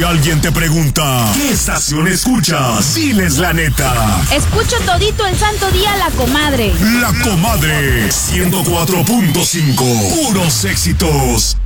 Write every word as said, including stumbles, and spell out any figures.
Alguien te pregunta, ¿qué estación escuchas? Diles la neta. Escucho todito el santo día La Comadre. La Comadre, ciento cuatro punto cinco, puros éxitos.